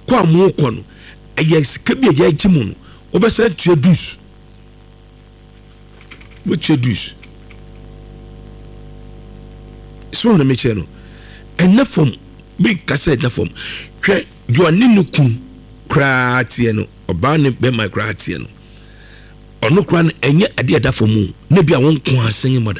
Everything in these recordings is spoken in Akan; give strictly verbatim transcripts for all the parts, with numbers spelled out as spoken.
kwa mo ko no eye sika bi eye agimu no obesa tua dus mo tua dus so na me che no enafom bi kasa enafom hwe yo ninu kun kra tie no oba ne be my kra tie no ono kra no enye ade adafo mu na bia won ko asen moda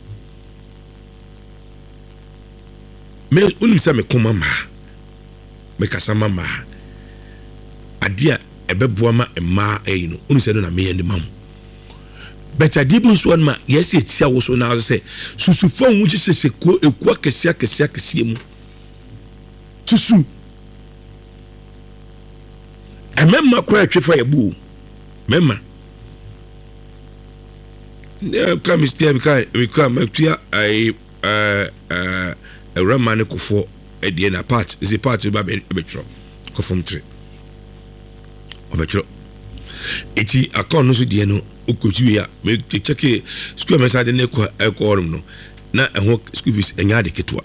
me unim se me koma ma me kasa mama ade a ebeboa ma ema ayi no unim se no na me yende mam beta dibu so ma yes etia wo so na say susufo wu chi sese ko ekua kesia kesia kesia mu susu emema kwa twefa yabu mema ne ka mister bika bika matua ai eh eh Ramane kofo e die na part is a part ba be betro kofom three obetro eti akon no so die no okotu ya me check school message ne ko ekorum no na ehho school fees enya de ketwa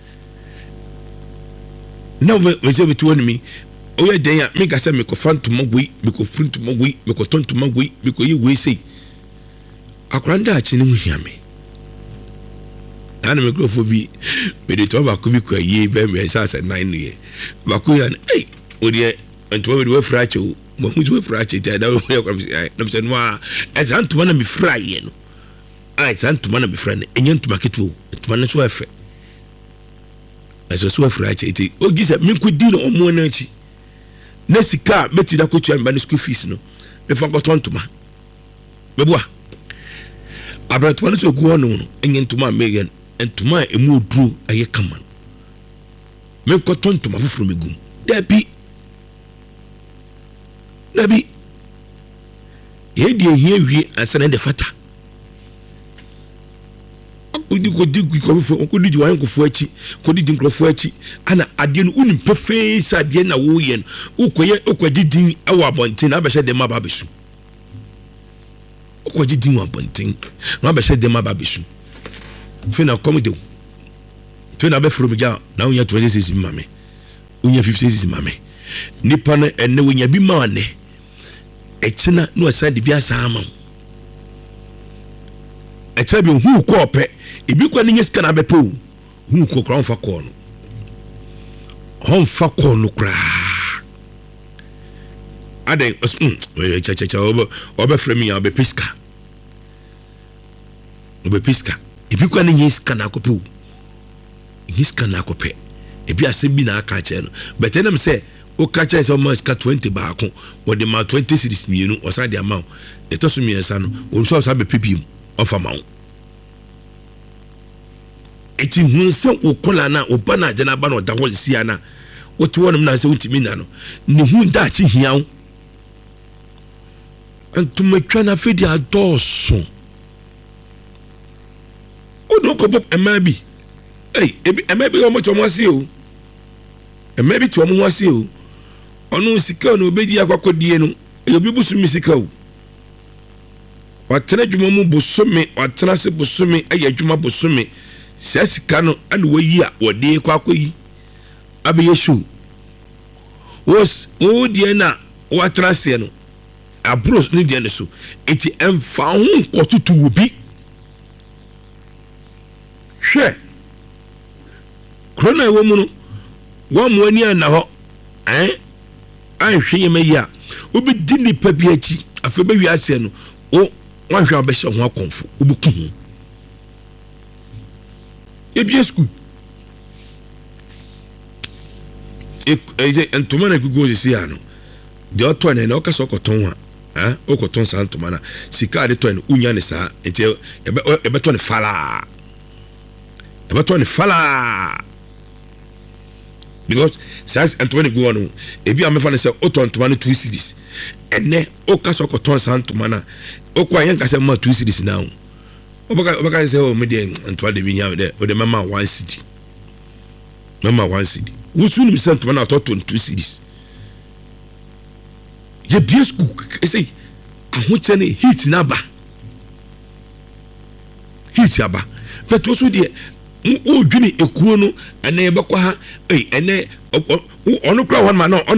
na me se betu oni mi oye den ya me ga se me ko fantuma gui me ko frintuma gui me ko tontuma gui me ko yi we sei akranda achi ni muhiame ana me grofo bi me de to ba ko bi ko yi be me sa sa nine ye ba ko ya eh odi ento we we frache o mo hu we frache ta da we ko mi ai na se no a e san to na mi fra ye no ai san to na mi fra ne enye ntuma ketu ntuma ne so afa aso so frache ti o gi se me ko di no omo na chi na sika beti da ko tu an ba ne school fees no me fa ko tontuma me bua abratuma no so gu ono no enye ntuma me entuma emu odru aye kama me ko tontuma fufuru megum dabi dabi ye die hie wi ansana de fata odi ko di ko fufuru ko di wan ko fu achi ko di nkrofo achi ana ade no unim pefe sa ade na wo ye no ukoye ukwaji din awa abontin abehye de maba besu ukwaji din wa abontin no abehye de maba besu fina komide fina be from ja na unya twenty-six mame unya fifty-six mame nipa na enne unya bi ma ne echina no aside bi asama echa bi hu ko pe ibi kwa ninye sika na be po hu ko kra onfa ko no onfa ko no kra aden mm cha cha cha oba oba frame ya be piska oba piska ibi kwa ni yiska na kope yiska na kope ebi asembi na aka che no but enem say o ka che so much ka twenty ba ko wo de ma twenty cities mienu o sa de amount eto so miensa no o so sa be pipim of amount eti hun se o kola na o ba na jana ba no da hol sia na o ti wonum na se untimi na no ni hun da chi hiaw antuma twa na fedi adoso no ko pop emabi eh emabi o mo to mo ase o emabi to mo ase o onu sika no obedi akwakodie no e obi busu mi sika o watena dwuma mu bosome watena se bosome aya dwuma bosome sia sika no ane wayi a wode kwakoyi abe yesu was o die na watena se no abros ni die ne so eti emfa ho nkotutu obi hwe krona wo mu no wo mo ani ana ho eh an hwe ye meya obi di nipa bi achi afa be wi ase no o wan hwe abehye ho akonfo obi ku hu e bi school e e entuma na gugu zi ya no de oto na na o ka so koton ha eh o koton sa entuma na sika de to na unya ne sa enti e be to ne fala eba to ne fala because size and twenty go on ebi amefa ne say oton to man two cities ene o ka so koton san to mana o kwa yen ka say ma two cities now o baka o baka say o me de ntwa de bi nya de o de mama one city mama one city wusu ni san to mana to two cities ye biesku e say ahoche ne heat na ba heat aba but also de o dwini ekuo no ene yebekwa ha eh ene ono kra hon ma no